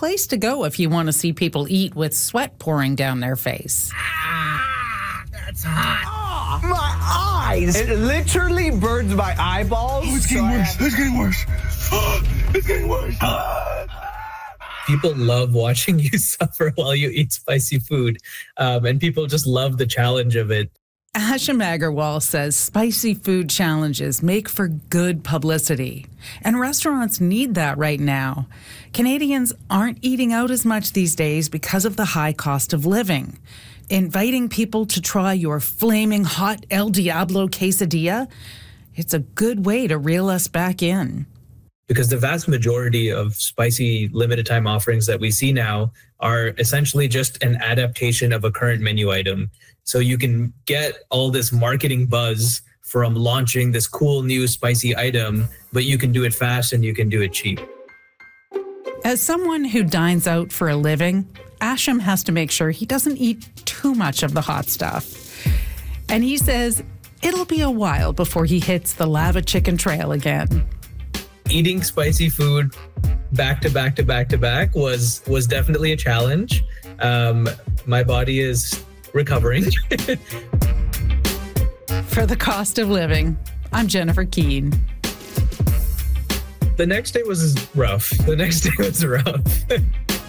place to go if you want to see people eat with sweat pouring down their face. That's hot. Oh, my eyes. It literally burns my eyeballs. Oh, it's getting worse. It's getting worse. It's getting worse. People love watching you suffer while you eat spicy food, and people just love the challenge of it. Asham Agarwal says spicy food challenges make for good publicity, and restaurants need that right now. Canadians aren't eating out as much these days because of the high cost of living. Inviting people to try your flaming hot El Diablo quesadilla, it's a good way to reel us back in. Because the vast majority of spicy limited time offerings that we see now are essentially just an adaptation of a current menu item. So you can get all this marketing buzz from launching this cool new spicy item, but you can do it fast and you can do it cheap. As someone who dines out for a living, Asham has to make sure he doesn't eat too much of the hot stuff. And he says it'll be a while before he hits the lava chicken trail again. Eating spicy food back to back to back to back was definitely a challenge. My body is recovering. For the cost of living, I'm Jennifer Keane. The next day was rough.